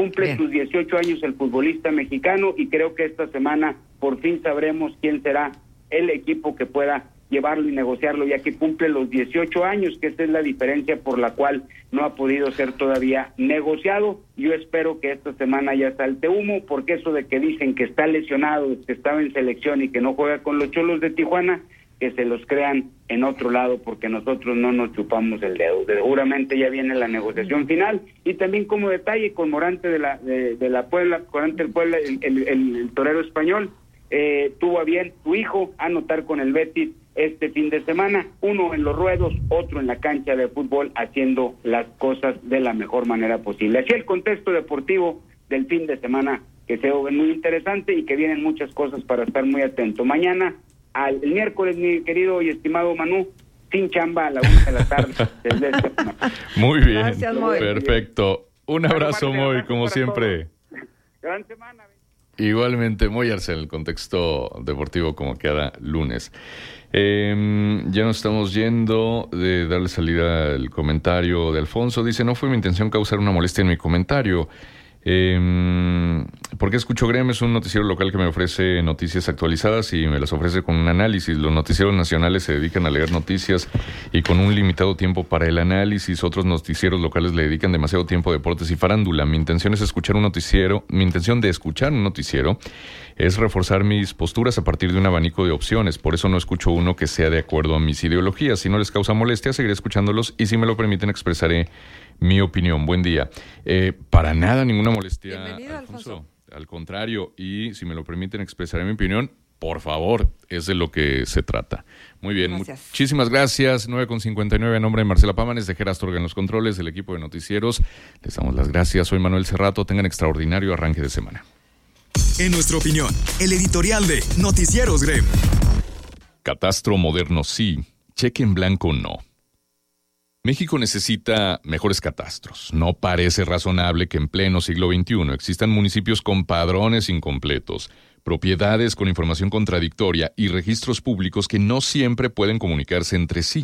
Cumple sus 18 años el futbolista mexicano y creo que esta semana por fin sabremos quién será el equipo que pueda llevarlo y negociarlo, ya que cumple los 18 años, que esta es la diferencia por la cual no ha podido ser todavía negociado. Yo espero que esta semana ya salte humo, porque eso de que dicen que está lesionado, que estaba en selección y que no juega con los Cholos de Tijuana, que se los crean en otro lado, porque nosotros no nos chupamos el dedo. Seguramente ya viene la negociación final. Y también como detalle, con Morante de la Puebla, Morante del Puebla, el torero español, tuvo a bien su hijo anotar con el Betis este fin de semana, uno en los ruedos, otro en la cancha de fútbol, haciendo las cosas de la mejor manera posible. Así el contexto deportivo del fin de semana, que se ve muy interesante y que vienen muchas cosas para estar muy atento. Mañana, el miércoles, mi querido y estimado Manu, sin chamba a la 1 de la tarde. Desde Muy bien, gracias, Moy. Perfecto. Un abrazo, Moy, como siempre. Gran semana. Igualmente, Moy Arce, en el contexto deportivo como cada lunes. Ya nos estamos yendo de darle salida al comentario de Alfonso. Dice, no fue mi intención causar una molestia en mi comentario. Porque escucho Grem, es un noticiero local que me ofrece noticias actualizadas y me las ofrece con un análisis. Los noticieros nacionales se dedican a leer noticias y con un limitado tiempo para el análisis. Otros noticieros locales le dedican demasiado tiempo a deportes y farándula. Mi intención de escuchar un noticiero es reforzar mis posturas a partir de un abanico de opciones. Por eso no escucho uno que sea de acuerdo a mis ideologías. Si no les causa molestia, seguiré escuchándolos y si me lo permiten expresaré mi opinión. Buen día. Para nada, ninguna molestia, bienvenido, Alfonso. Al contrario, y si me lo permiten expresaré mi opinión, por favor, es de lo que se trata. Muy bien, gracias. Muchísimas gracias. 9:59 a nombre de Marcela Pámanes, de Geras Torga en los controles, del equipo de noticieros. Les damos las gracias. Soy Manuel Cerrato. Tengan extraordinario arranque de semana. En nuestra opinión, el editorial de Noticieros Grem. Catastro moderno sí, cheque en blanco no. México necesita mejores catastros. No parece razonable que en pleno siglo XXI existan municipios con padrones incompletos, propiedades con información contradictoria y registros públicos que no siempre pueden comunicarse entre sí.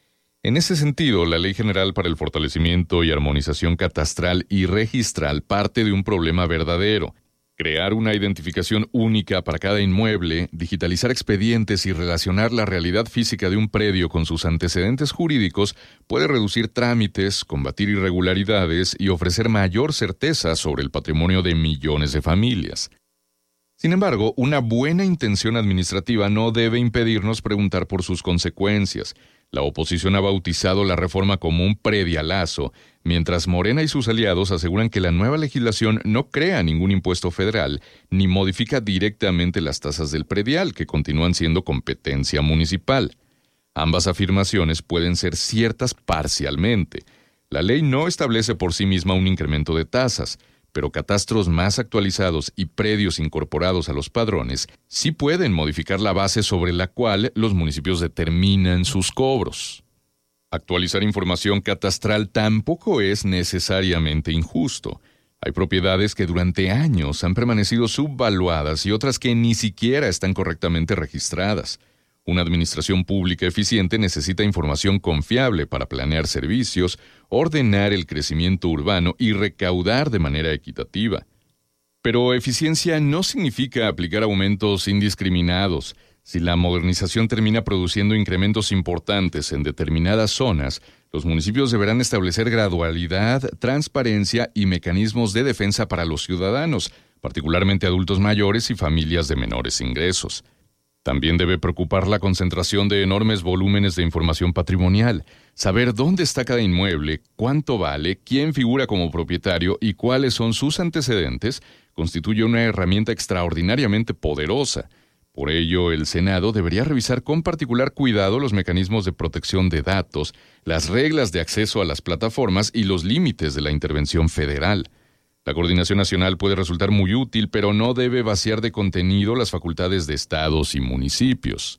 En ese sentido, la Ley General para el Fortalecimiento y Armonización Catastral y Registral parte de un problema verdadero. Crear una identificación única para cada inmueble, digitalizar expedientes y relacionar la realidad física de un predio con sus antecedentes jurídicos puede reducir trámites, combatir irregularidades y ofrecer mayor certeza sobre el patrimonio de millones de familias. Sin embargo, una buena intención administrativa no debe impedirnos preguntar por sus consecuencias. La oposición ha bautizado la reforma como un predialazo, mientras Morena y sus aliados aseguran que la nueva legislación no crea ningún impuesto federal ni modifica directamente las tasas del predial, que continúan siendo competencia municipal. Ambas afirmaciones pueden ser ciertas parcialmente. La ley no establece por sí misma un incremento de tasas, pero catastros más actualizados y predios incorporados a los padrones sí pueden modificar la base sobre la cual los municipios determinan sus cobros. Actualizar información catastral tampoco es necesariamente injusto. Hay propiedades que durante años han permanecido subvaluadas y otras que ni siquiera están correctamente registradas. Una administración pública eficiente necesita información confiable para planear servicios, ordenar el crecimiento urbano y recaudar de manera equitativa. Pero eficiencia no significa aplicar aumentos indiscriminados. Si la modernización termina produciendo incrementos importantes en determinadas zonas, los municipios deberán establecer gradualidad, transparencia y mecanismos de defensa para los ciudadanos, particularmente adultos mayores y familias de menores ingresos. También debe preocupar la concentración de enormes volúmenes de información patrimonial. Saber dónde está cada inmueble, cuánto vale, quién figura como propietario y cuáles son sus antecedentes constituye una herramienta extraordinariamente poderosa. Por ello, el Senado debería revisar con particular cuidado los mecanismos de protección de datos, las reglas de acceso a las plataformas y los límites de la intervención federal. La coordinación nacional puede resultar muy útil, pero no debe vaciar de contenido las facultades de estados y municipios.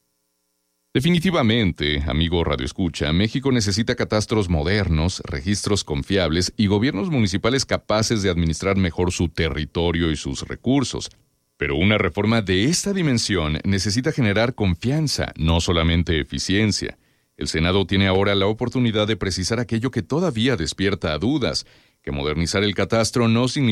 Definitivamente, amigo Radio Escucha, México necesita catastros modernos, registros confiables y gobiernos municipales capaces de administrar mejor su territorio y sus recursos. Pero una reforma de esta dimensión necesita generar confianza, no solamente eficiencia. El Senado tiene ahora la oportunidad de precisar aquello que todavía despierta dudas. que modernizar el catastro no significa